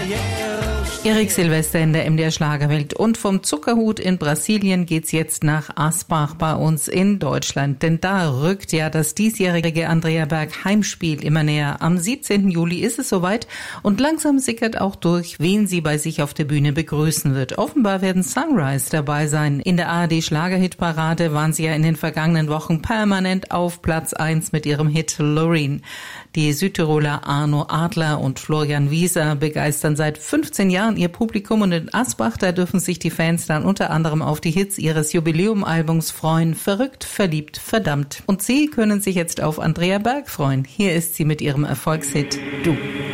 Erik Silvester in der MDR Schlagerwelt. Und vom Zuckerhut in Brasilien geht's jetzt nach Asbach bei uns in Deutschland. Denn da rückt ja das diesjährige Andrea Berg Heimspiel immer näher. Am 17. Juli ist es soweit und langsam sickert auch durch, wen sie bei sich auf der Bühne begrüßen wird. Offenbar werden Sunrise dabei sein. In der ARD Schlagerhitparade waren sie ja in den vergangenen Wochen permanent auf Platz 1 mit ihrem Hit Loreen. Die Südtiroler Arno Adler und Florian Wieser begeistern seit 15 Jahren ihr Publikum und in Asbach, da dürfen sich die Fans dann unter anderem auf die Hits ihres Jubiläumalbums freuen. Verrückt, verliebt, verdammt. Und sie können sich jetzt auf Andrea Berg freuen. Hier ist sie mit ihrem Erfolgshit Du.